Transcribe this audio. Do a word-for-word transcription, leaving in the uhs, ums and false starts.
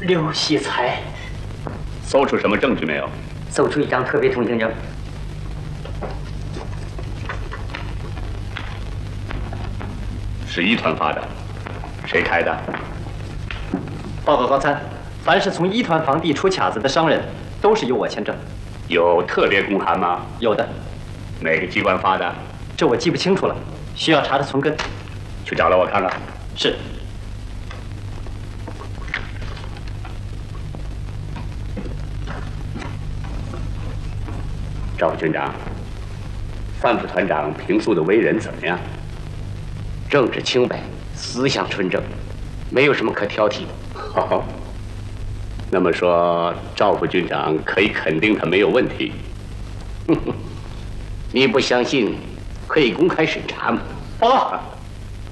刘喜才。 搜出什么证据没有？ 搜出一张特别通行证。 是一团发的，谁开的？ 报告高参，凡是从一团房地出卡子的商人，都是由我签证。 有特别公函吗？ 有的。 哪个机关发的？ 这我记不清楚了，需要查的存根。 去找来我看看。 是。 赵副军长，范副团长平素的为人怎么样？ 政治清白，思想纯正，没有什么可挑剔的。 好，那么说赵副军长可以肯定他没有问题。 你不相信，可以公开审查嘛。 报告。